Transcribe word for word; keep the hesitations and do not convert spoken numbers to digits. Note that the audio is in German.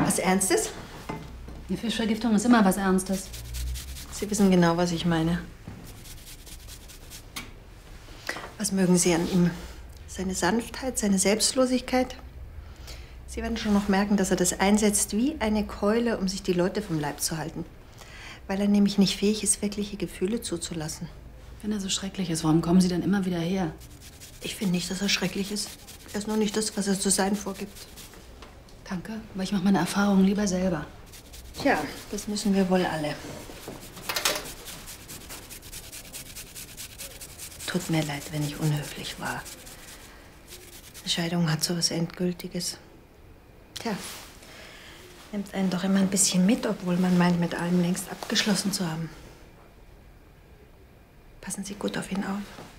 Was Ernstes? Eine Fischvergiftung ist immer was Ernstes. Sie wissen genau, was ich meine. Was mögen Sie an ihm? Seine Sanftheit, seine Selbstlosigkeit? Sie werden schon noch merken, dass er das einsetzt wie eine Keule, um sich die Leute vom Leib zu halten. Weil er nämlich nicht fähig ist, wirkliche Gefühle zuzulassen. Wenn er so schrecklich ist, warum kommen Sie dann immer wieder her? Ich finde nicht, dass er schrecklich ist. Er ist nur nicht das, was er zu sein vorgibt. Danke, aber ich mache meine Erfahrungen lieber selber. Tja, das müssen wir wohl alle. Tut mir leid, wenn ich unhöflich war. Eine Scheidung hat so was Endgültiges. Tja, nimmt einen doch immer ein bisschen mit, obwohl man meint, mit allem längst abgeschlossen zu haben. Passen Sie gut auf ihn auf.